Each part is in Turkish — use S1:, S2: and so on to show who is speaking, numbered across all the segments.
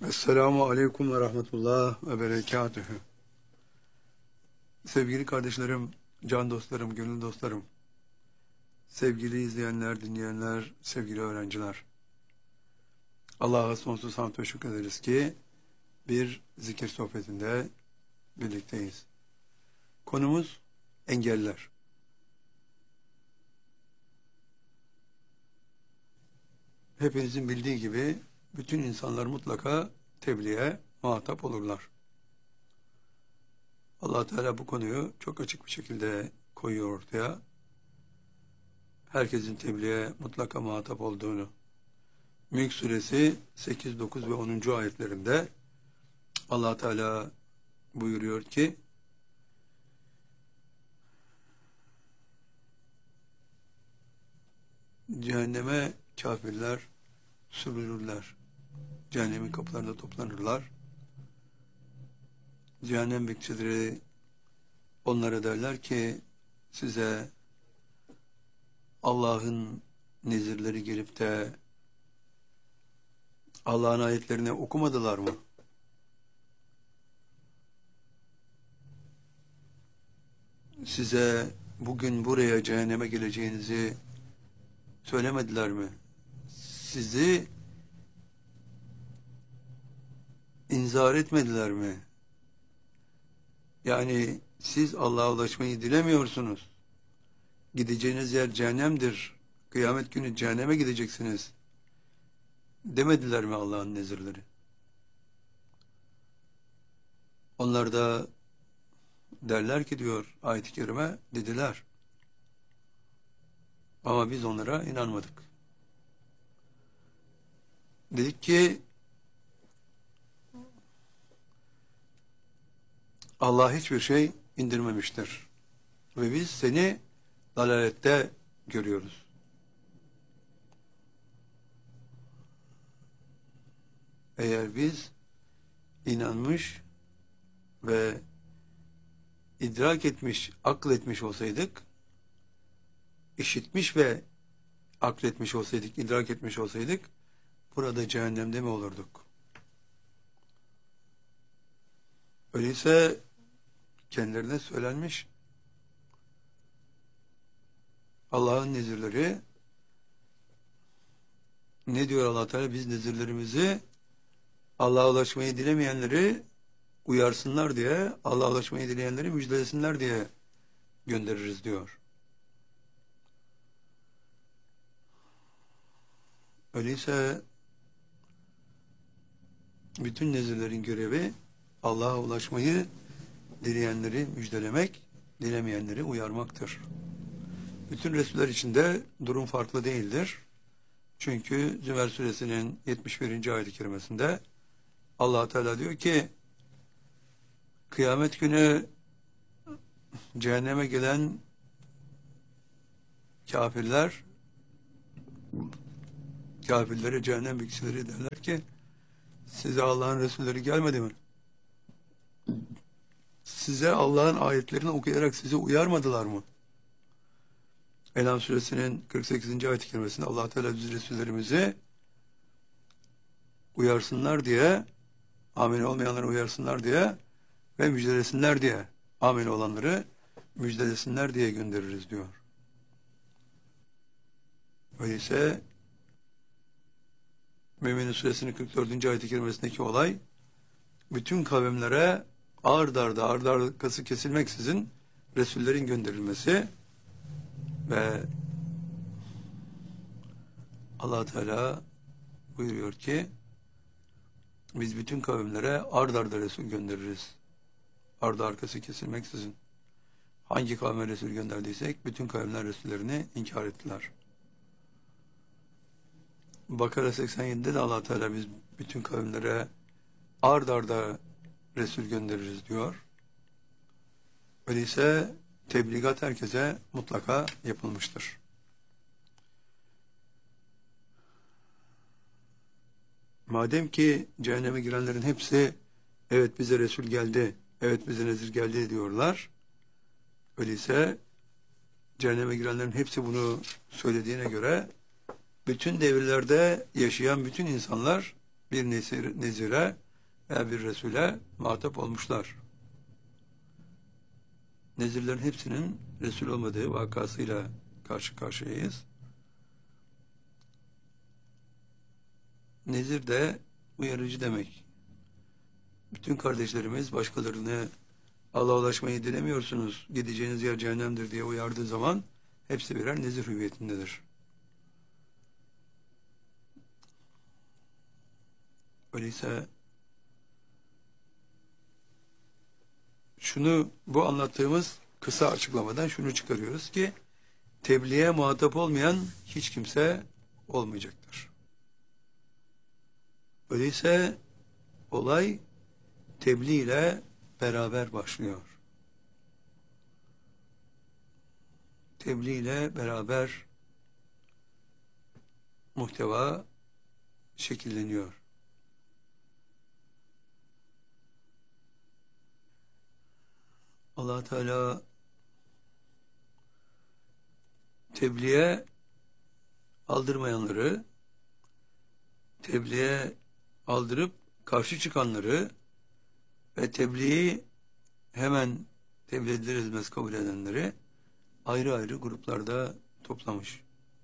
S1: Esselamu Aleyküm ve Rahmetullah ve Berekatühü. Sevgili kardeşlerim, can dostlarım, gönül dostlarım, sevgili izleyenler, dinleyenler, sevgili öğrenciler. Allah'a sonsuz hamd ve şükrederiz ki bir zikir sohbetinde birlikteyiz. Konumuz engeller. Hepinizin bildiği gibi bütün insanlar mutlaka tebliğe muhatap olurlar. Allah Teala bu konuyu çok açık bir şekilde koyuyor ortaya. Herkesin tebliğe mutlaka muhatap olduğunu. Mülk suresi 8, 9 ve 10. ayetlerinde Allah Teala buyuruyor ki cehenneme kafirler sürülürler. Cehennemin kapılarında toplanırlar. Cehennem bekçileri onlara derler ki size Allah'ın nezirleri gelip de Allah'ın ayetlerini okumadılar mı? Size bugün buraya cehenneme geleceğinizi söylemediler mi? Sizi inzar etmediler mi? Yani siz Allah'a ulaşmayı dilemiyorsunuz. Gideceğiniz yer cehennemdir. Kıyamet günü cehenneme gideceksiniz. Demediler mi Allah'ın nezirleri? Onlar da derler ki diyor ayet-i kerime, dediler. Ama biz onlara inanmadık. Dedik ki Allah hiçbir şey indirmemiştir. Ve biz seni dalalette görüyoruz. Eğer biz inanmış ve idrak etmiş, akletmiş olsaydık, işitmiş ve akletmiş olsaydık, idrak etmiş olsaydık, burada cehennemde mi olurduk? Öyleyse kendilerine söylenmiş. Allah'ın nezirleri ne diyor Allah Teala? Biz nezirlerimizi Allah'a ulaşmayı dilemeyenleri uyarsınlar diye, Allah'a ulaşmayı dileyenleri müjdelesinler diye göndeririz diyor. Öyleyse bütün nezirlerin görevi Allah'a ulaşmayı dileyenleri müjdelemek, dilemeyenleri uyarmaktır. Bütün Resuller içinde durum farklı değildir. Çünkü Zümer suresinin 71. ayet-i kerimesinde Allah Teala diyor ki kıyamet günü cehenneme gelen kafirlere cehennem bekçileri derler ki size Allah'ın Resulleri gelmedi mi? Size Allah'ın ayetlerini okuyarak sizi uyarmadılar mı? En'am suresinin 48. ayet-i kerimesinde Allah Teala biz Resullerimizi uyarsınlar diye, amin olmayanları uyarsınlar diye ve müjdelesinler diye, amin olanları müjdelesinler diye göndeririz diyor. Öyleyse Mü'minin suresinin 44. ayet-i kerimesindeki olay bütün kavimlere ard arkası kesilmeksizin Resullerin gönderilmesi ve Allah Teala buyuruyor ki biz bütün kavimlere ard arda Resul göndeririz. Ardı arkası kesilmeksizin. Hangi kavme Resul gönderdiysek bütün kavimler Resullerini inkar ettiler. Bakara 87'de de Allah Teala biz bütün kavimlere ard arda Resul göndeririz diyor. Öyleyse tebligat herkese mutlaka yapılmıştır. Madem ki cehenneme girenlerin hepsi evet bize Resul geldi, evet bize nezir geldi diyorlar. Öyleyse cehenneme girenlerin hepsi bunu söylediğine göre bütün devirlerde yaşayan bütün insanlar bir nezire veya bir Resul'e muhatap olmuşlar. Nezirlerin hepsinin Resul olmadığı vakasıyla karşı karşıyayız. Nezir de uyarıcı demek. Bütün kardeşlerimiz başkalarını Allah'a ulaşmayı dilemiyorsunuz, gideceğiniz yer cehennemdir diye uyardığı zaman hepsi birer nezir hüviyetindedir. Öyleyse bu anlattığımız kısa açıklamadan şunu çıkarıyoruz ki tebliğe muhatap olmayan hiç kimse olmayacaktır. Öyleyse olay tebliğ ile beraber başlıyor. Tebliğ ile beraber muhteva şekilleniyor. Allah Teala tebliğe aldırmayanları, tebliğe aldırıp karşı çıkanları ve tebliği hemen tebliğ edilir edilmez kabul edenleri ayrı ayrı gruplarda toplamış.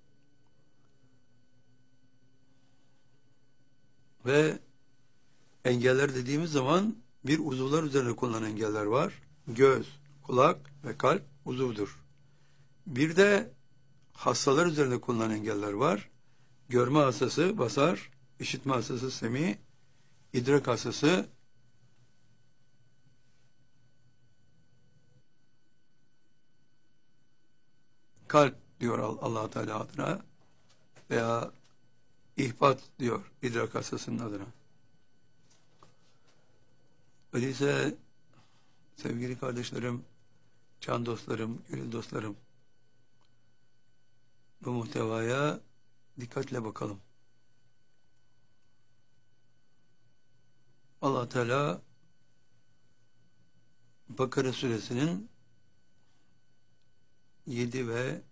S1: Ve engeller dediğimiz zaman bir uzuvlar üzerine konulan engeller var. Göz, kulak ve kalp uzuvdur. Bir de hastalar üzerine konulan engeller var. Görme hastası basar, işitme hastası semi, idrak hastası kalp diyor Allah Teala adına veya ihbat diyor idrak hastasının adına. Öyleyse sevgili kardeşlerim, can dostlarım, gönül dostlarım, bu muhtevaya dikkatle bakalım. Allah Teala Bakara suresinin 7 ve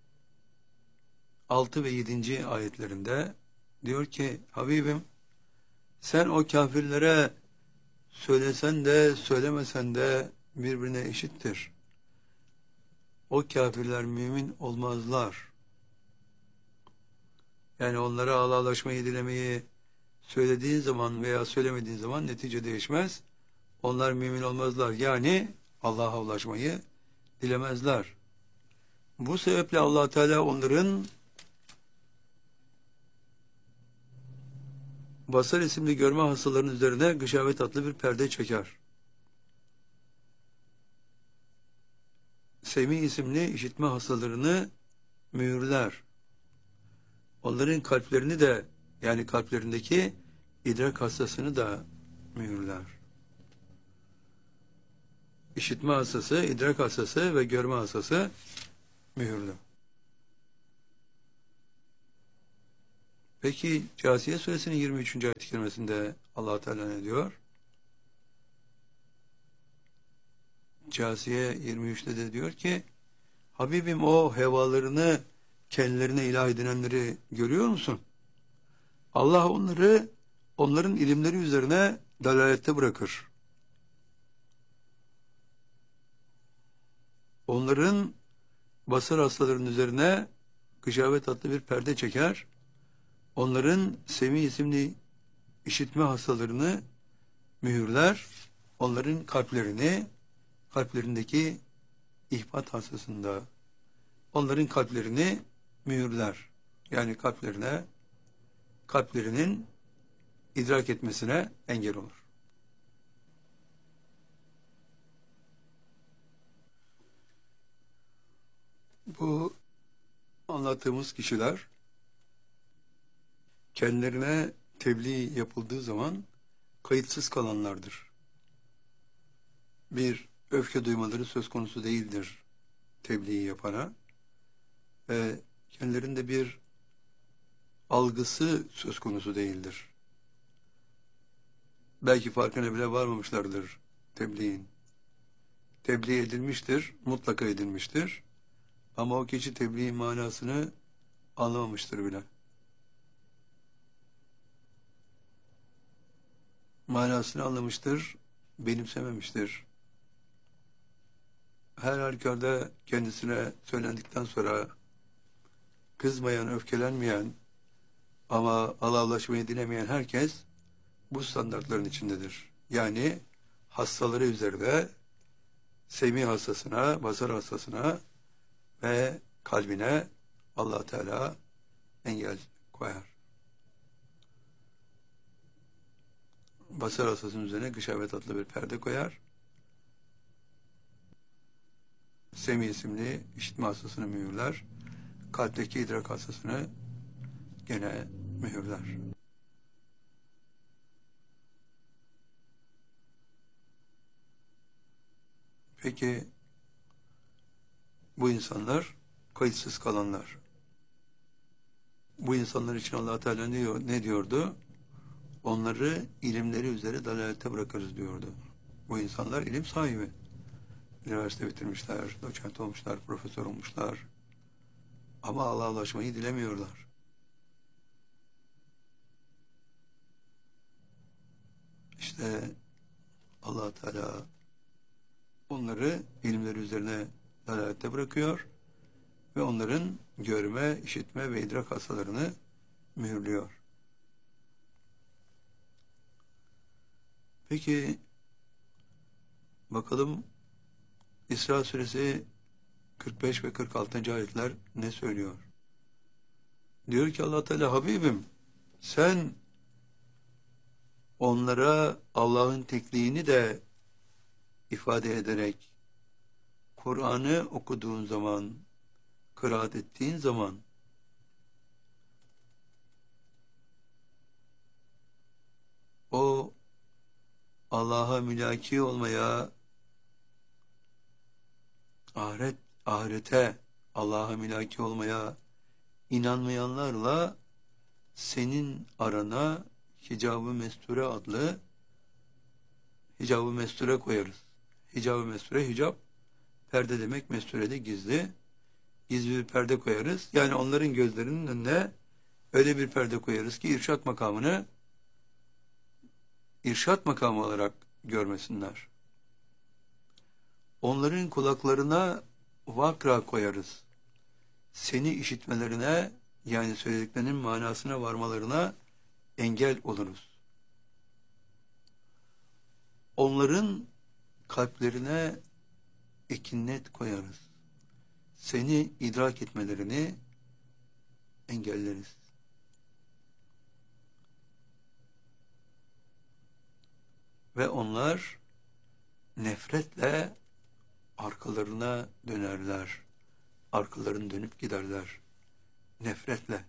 S1: 6 ve 7. ayetlerinde diyor ki Habibim sen o kafirlere söylesen de söylemesen de birbirine eşittir. O kafirler mümin olmazlar. Yani onlara Allah'laşmayı dilemeyi söylediğin zaman veya söylemediğin zaman netice değişmez. Onlar mümin olmazlar. Yani Allah'a ulaşmayı dilemezler. Bu sebeple Allah Teala onların basar isimli görme hastalarının üzerine gışavet adlı bir perde çeker. Semi isimli işitme hastalarını mühürler. Onların kalplerini de yani kalplerindeki idrak hastasını da mühürler. İşitme hastası, idrak hastası ve görme hastası mühürlü. Peki Câsiye suresinin 23. ayet-i kerimesinde Allah Teala ne diyor? Câsiye 23'te de diyor ki Habibim o hevalarını kendilerine ilah edinenleri görüyor musun? Allah onları onların ilimleri üzerine dalalette bırakır. Onların basar hastalarının üzerine gışavet adlı bir perde çeker. Onların semi isimli işitme hastalarını mühürler. Onların kalplerindeki ihbat hastasında onların kalplerini mühürler. Yani kalplerinin idrak etmesine engel olur. Bu anlattığımız kişiler kendilerine tebliğ yapıldığı zaman kayıtsız kalanlardır. Bir öfke duymaları söz konusu değildir tebliği yapana ve kendilerinde bir algısı söz konusu değildir. Belki farkına bile varmamışlardır tebliğin. Tebliğ edilmiştir, mutlaka edilmiştir. Ama o kişi tebliğin manasını anlamamıştır bile. manasını anlamıştır, benimsememiştir. Her halükarda kendisine söylendikten sonra kızmayan, öfkelenmeyen ama Allah'laşmayı dilemeyen herkes bu standartların içindedir. Yani hastaları üzerinde semî hastasına, basar hastasına ve kalbine Allah Teala engel koyar. Basar hastasının üzerine gışavet adlı bir perde koyar. Semî isimli işitme hastasını mühürler. Kalpteki idrak hastasını gene mühürler. Peki bu insanlar kayıtsız kalanlar. Bu insanlar için Allah Teala ne diyordu? Onları ilimleri üzere dalalete bırakırız diyordu. Bu insanlar ilim sahibi. Üniversite bitirmişler, doçent olmuşlar, profesör olmuşlar. Ama Allah'a ulaşmayı dilemiyorlar. İşte Allah Teala onları ilimleri üzerine dalalette bırakıyor ve onların görme, işitme ve idrak hastalarını mühürlüyor. Peki bakalım İsra suresi 45 ve 46. ayetler ne söylüyor? Diyor ki Allah Teala, Habibim sen onlara Allah'ın tekliğini de ifade ederek Kur'an'ı okuduğun zaman, kıraat ettiğin zaman o Allah'a mülaki olmaya, ahirete Allah'a mülaki olmaya inanmayanlarla senin arana hicab-ı mesture adlı hicab-ı mesture koyarız. Hicab-ı mesture, hicab perde demek, mesture de gizli. Gizli bir perde koyarız. Yani onların gözlerinin önüne öyle bir perde koyarız ki irşat makamını irşat makamı olarak görmesinler. Onların kulaklarına vakra koyarız. Seni işitmelerine, yani söylediklerinin manasına varmalarına engel oluruz. Onların kalplerine ekinnet koyarız. Seni idrak etmelerini engelleriz. Ve onlar nefretle arkalarına dönerler. Arkalarını dönüp giderler. Nefretle.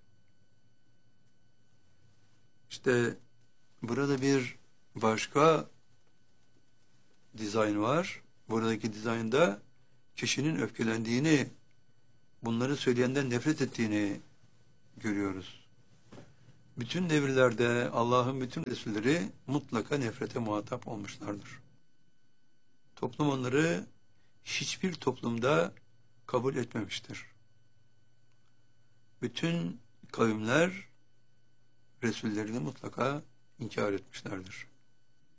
S1: İşte burada bir başka dizayn var. Buradaki dizaynda kişinin öfkelendiğini, bunları söyleyenden nefret ettiğini görüyoruz. Bütün devirlerde Allah'ın bütün Resulleri mutlaka nefrete muhatap olmuşlardır. Toplum onları hiçbir toplumda kabul etmemiştir. Bütün kavimler Resullerini mutlaka inkar etmişlerdir.